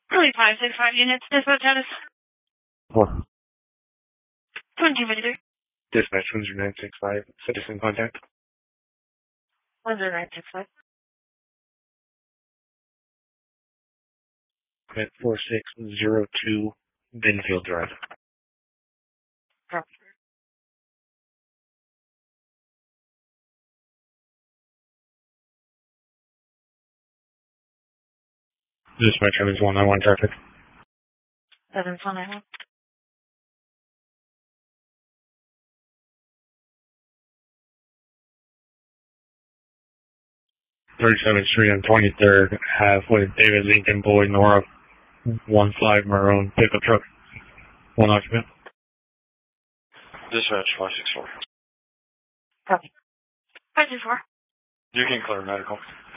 Really 565 units, dispatch status. 2253. Dispatch 10965, citizen contact. 10965. At 4602 Binfield Drive. Copy. Dispatch 7191 traffic. 7191. 37th Street and 23rd Ave with David Lincoln Boyd Nora 15 maroon pickup truck. One occupant. Dispatch 564. Copy. 524. You can clear medical.